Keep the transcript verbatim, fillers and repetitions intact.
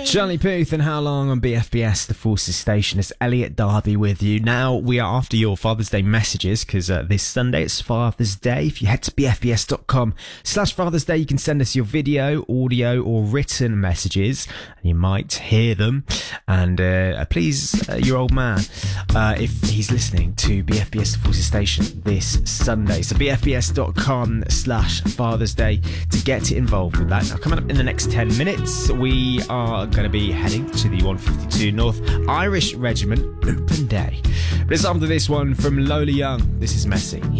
Charlie Puth and How Long on B F B S, the Forces Station. It's Elliot Darby with you. Now we are after your Father's Day messages because uh, this Sunday it's Father's Day. If you head to bfbs.com slash Father's Day, you can send us your video, audio or written messages and you might hear them. And uh, please, uh, your old man, uh, if he's listening to B F B S, the Forces Station this Sunday. So bfbs.com slash Father's Day to get involved with that. Now coming up in the next ten minutes, we are going to be heading to the one fifty-two North Irish Regiment Open Day. But it's after this one from Lola Young. This is Messy.